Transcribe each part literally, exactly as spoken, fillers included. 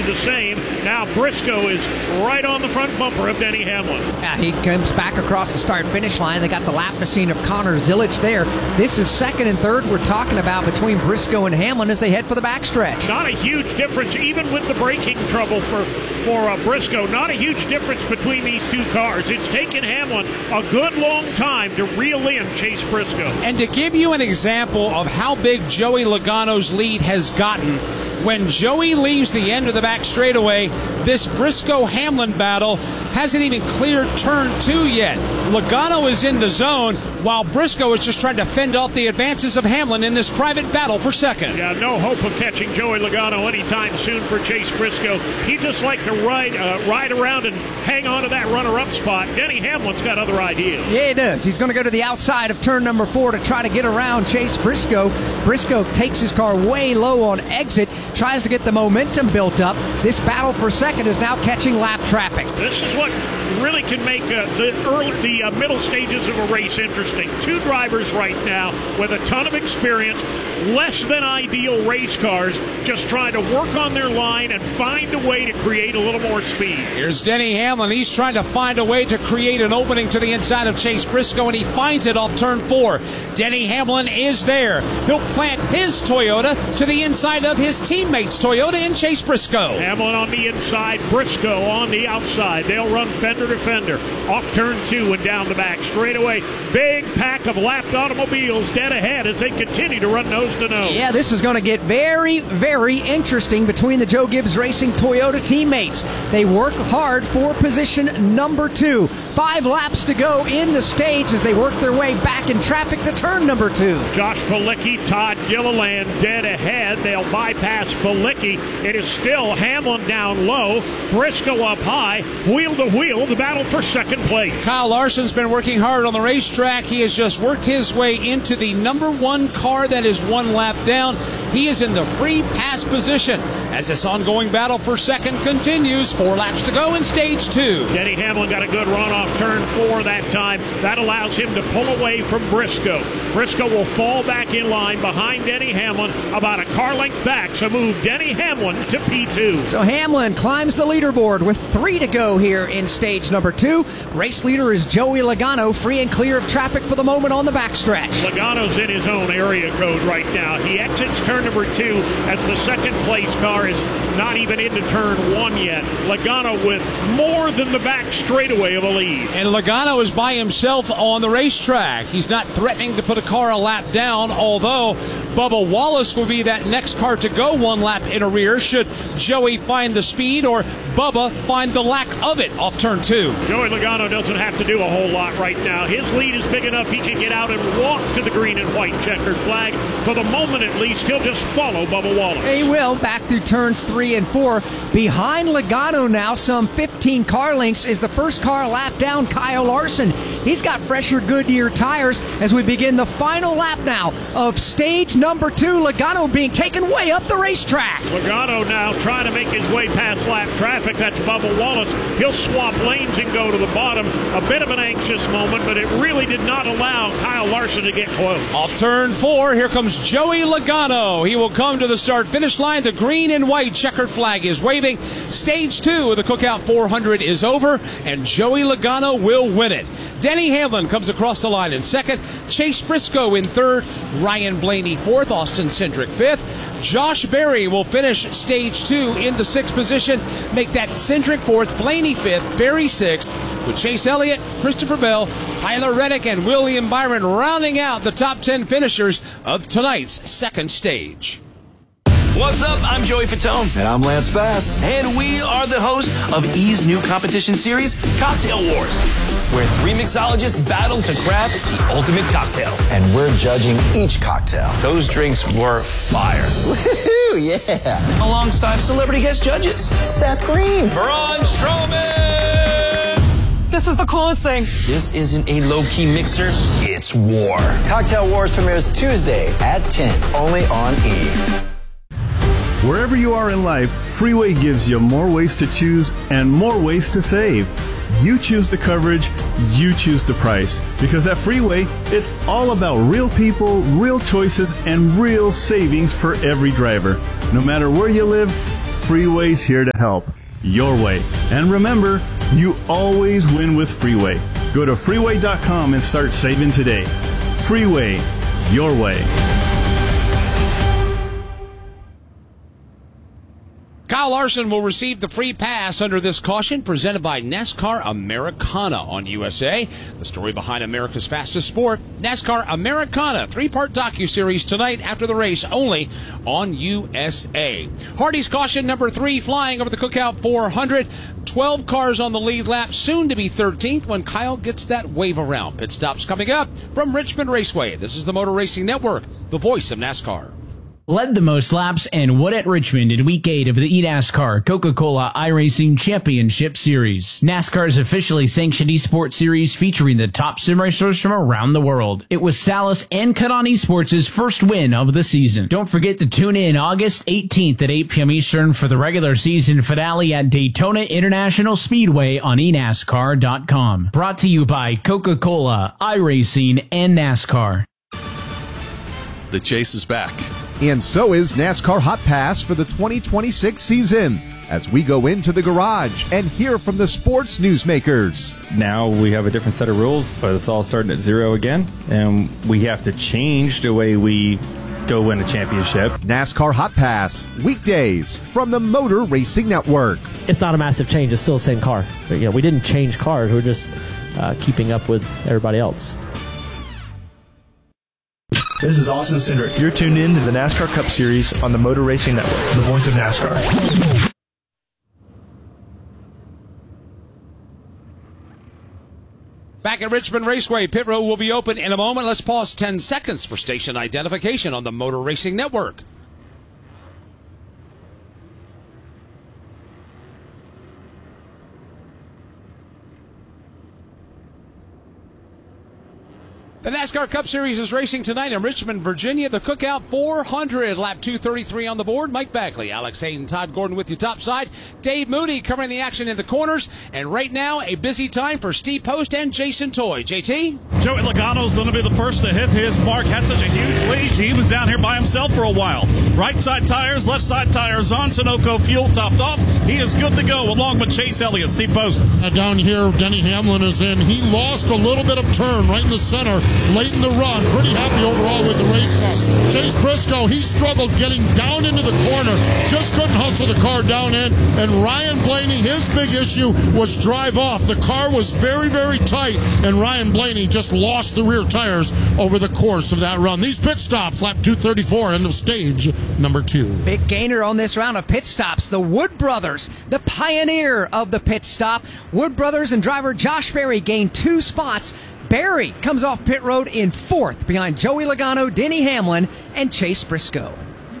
the same. Now Briscoe is right on the front bumper of Denny Hamlin. Yeah, he comes back across the start-finish line. They got the lap machine of Connor Zilic there. This is second and third we're talking about between Briscoe and Hamlin as they head for the backstretch. Not a huge difference, even with the braking trouble for, for uh, Briscoe. Not a huge difference between these two cars. It's taken Hamlin a good long time to reel in Chase Briscoe. And to give you an example of how big Joey Logano's lead has gotten, when Joey leaves the end of the back straightaway, this Briscoe-Hamlin battle hasn't even cleared turn two yet. Logano is in the zone, while Briscoe is just trying to fend off the advances of Hamlin in this private battle for second. Yeah, no hope of catching Joey Logano anytime soon for Chase Briscoe. He just like to ride, uh, ride around and hang on to that runner-up spot. Denny Hamlin's got other ideas. Yeah, he does. He's going to go to the outside of turn number four to try to get around Chase Briscoe. Briscoe takes his car way low on exit, tries to get the momentum built up. This battle for second is now catching lap traffic. This is what really can make uh, the early, the uh, middle stages of a race interesting. Two drivers right now with a ton of experience, less than ideal race cars, just trying to work on their line and find a way to create a little more speed. Here's Denny Hamlin. He's trying to find a way to create an opening to the inside of Chase Briscoe, and he finds it off turn four. Denny Hamlin is there. He'll plant his Toyota to the inside of his teammate's Toyota in Chase Briscoe. Hamlin on the inside, Briscoe on the outside. They'll run fender to fender off turn two and down the back straightaway. Big pack of lapped automobiles dead ahead as they continue to run nose to nose. Yeah, this is going to get very, very interesting between the Joe Gibbs Racing Toyota teammates. They work hard for position number two. Five laps to go in the stage as they work their way back in traffic to turn number two. Josh Palicki, Todd Gilliland dead ahead. They'll bypass Palicki. It is still Hamlin down low, Briscoe up high, wheel to wheel, the battle for second place. Kyle Larson's been working hard on the racetrack. He has just worked his way into the number one car that is one lap down. He is in the free pass position as this ongoing battle for second continues. Four laps to go in stage two. Denny Hamlin got a good run off turn four that time. That allows him to pull away from Briscoe. Briscoe will fall back in line behind Denny Hamlin about a car length back, so move Denny Hamlin to P two. So Hamlin climbs the leaderboard with three to go here in stage number two. Race leader is Joey Logano, free and clear of traffic for the moment on the backstretch. Logano's in his own area code right now. He exits turn number two as the second place car is not even into turn one yet. Logano with more than the back straightaway of a lead. And Logano is by himself on the racetrack. He's not threatening to put a car a lap down, although Bubba Wallace will be that next car to go one lap in a rear should Joey find the speed or Bubba find the lack of it off turn two. Joey Logano doesn't have to do a whole lot right now. His lead is big enough he can get out and walk to the green and white checkered flag. For the moment at least, he'll just follow Bubba Wallace. He will, back through turns three and four. Behind Logano now, some fifteen car lengths, is the first car lap down, Kyle Larson. He's got fresher Goodyear tires as we begin the final lap now of stage number two. Logano being taken way up the racetrack. Logano now trying to make his way past lap traffic. That's Bubba Wallace. He'll swap lanes and go to the bottom. A bit of an anxious moment, but it really did not allow Kyle Larson to get close. Off turn four, here comes Joey Logano. He will come to the start-finish line. The green and white checkered flag is waving. Stage two of the Cookout four hundred is over, and Joey Logano will win it. Denny Hamlin comes across the line in second. Chase Briscoe in third. Ryan Blaney fourth. Austin Cindric fifth. Josh Berry will finish stage two in the sixth position. Make that Cindric fourth, Blaney fifth, Berry sixth, with Chase Elliott, Christopher Bell, Tyler Reddick, and William Byron rounding out the top ten finishers of tonight's second stage. What's up? I'm Joey Fatone. And I'm Lance Bass. And we are the hosts of E's new competition series, Cocktail Wars, where three mixologists battle to craft the ultimate cocktail. And we're judging each cocktail. Those drinks were fire. Woohoo, yeah. Alongside celebrity guest judges, Seth Green. Braun Strowman. This is the coolest thing. This isn't a low-key mixer, it's war. Cocktail Wars premieres Tuesday at ten, only on E! Wherever you are in life, Freeway gives you more ways to choose and more ways to save. You choose the coverage, you choose the price. Because at Freeway, it's all about real people, real choices, and real savings for every driver. No matter where you live, Freeway's here to help. Your way. And remember, you always win with Freeway. Go to freeway dot com and start saving today. Freeway, your way. Kyle Larson will receive the free pass under this caution presented by NASCAR Americana on U S A. The story behind America's fastest sport, NASCAR Americana, three-part docuseries tonight after the race only on U S A. Hardy's caution number three flying over the Cookout four hundred. twelve cars on the lead lap, soon to be thirteenth when Kyle gets that wave around. Pit stops coming up from Richmond Raceway. This is the Motor Racing Network, the voice of NASCAR. Led the most laps and won at Richmond in week eight of the eNASCAR Coca-Cola iRacing Championship Series. NASCAR's officially sanctioned esports series featuring the top sim racers from around the world. It was Salas and Cut On Esports' first win of the season. Don't forget to tune in August eighteenth at eight p.m. Eastern for the regular season finale at Daytona International Speedway on e NASCAR dot com. Brought to you by Coca-Cola, iRacing, and NASCAR. The chase is back. And so is NASCAR Hot Pass for the twenty twenty-six season, as we go into the garage and hear from the sports newsmakers. Now we have a different set of rules, but it's all starting at zero again, and we have to change the way we go win a championship. NASCAR Hot Pass, weekdays from the Motor Racing Network. It's not a massive change. It's still the same car. But, you know, we didn't change cars. We're just uh, keeping up with everybody else. This is Austin Cindric. You're tuned in to the NASCAR Cup Series on the Motor Racing Network, the voice of NASCAR. Back at Richmond Raceway, pit road will be open in a moment. Let's pause ten seconds for station identification on the Motor Racing Network. The NASCAR Cup Series is racing tonight in Richmond, Virginia. The Cookout four hundred, lap two thirty-three on the board. Mike Bagley, Alex Hayden, Todd Gordon with you topside. Dave Moody covering the action in the corners. And right now, a busy time for Steve Post and Jason Toy. J T? Joey Logano's going to be the first to hit his mark. Had such a huge lead. He was down here by himself for a while. Right side tires, left side tires on. Sunoco fuel topped off. He is good to go along with Chase Elliott. Steve Post. Uh, down here, Denny Hamlin is in. He lost a little bit of turn right in the center. Late in the run, pretty happy overall with the race car. Chase Briscoe, he struggled getting down into the corner, just couldn't hustle the car down in. And Ryan Blaney, his big issue was drive off. The car was very, very tight, and Ryan Blaney just lost the rear tires over the course of that run. These pit stops, lap two thirty-four, end of stage number two. Big gainer on this round of pit stops. The Wood Brothers, the pioneer of the pit stop. Wood Brothers and driver Josh Berry gained two spots. Berry comes off pit road in fourth behind Joey Logano, Denny Hamlin, and Chase Briscoe.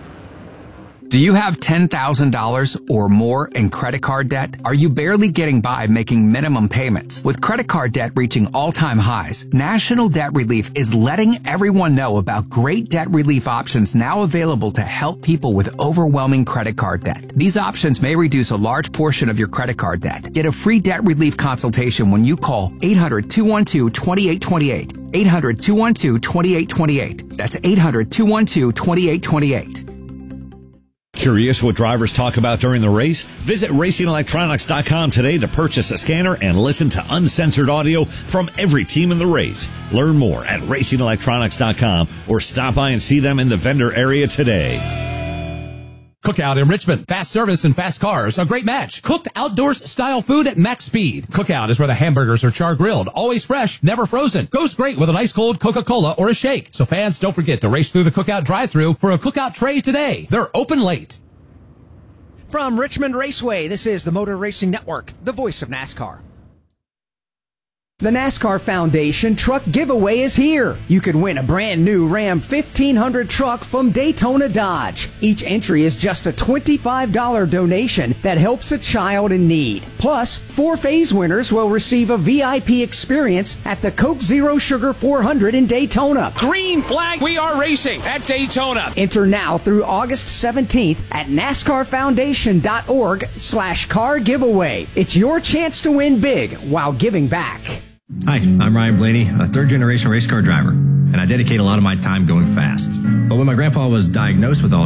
Do you have ten thousand dollars or more in credit card debt? Are you barely getting by making minimum payments? With credit card debt reaching all-time highs, National Debt Relief is letting everyone know about great debt relief options now available to help people with overwhelming credit card debt. These options may reduce a large portion of your credit card debt. Get a free debt relief consultation when you call eight hundred, two one two, two eight two eight. eight hundred, two one two, two eight two eight. That's eight hundred, two one two, two eight two eight. Curious what drivers talk about during the race? Visit racing electronics dot com today to purchase a scanner and listen to uncensored audio from every team in the race. Learn more at racing electronics dot com or stop by and see them in the vendor area today. Cookout in Richmond. Fast service and fast cars. A great match. Cooked outdoors style food at max speed. Cookout is where the hamburgers are char grilled. Always fresh, never frozen. Goes great with an ice cold Coca-Cola or a shake. So fans, don't forget to race through the Cookout drive-thru for a Cookout tray today. They're open late. From Richmond Raceway, this is the Motor Racing Network, the voice of NASCAR. The NASCAR Foundation Truck Giveaway is here. You can win a brand new Ram fifteen hundred truck from Daytona Dodge. Each entry is just a twenty-five dollars donation that helps a child in need. Plus, four phase winners will receive a V I P experience at the Coke Zero Sugar four hundred in Daytona. Green flag, we are racing at Daytona. Enter now through August seventeenth at NASCAR Foundation dot org slash car giveaway. It's your chance to win big while giving back. Hi, I'm Ryan Blaney, a third-generation race car driver, and I dedicate a lot of my time going fast. But when my grandpa was diagnosed with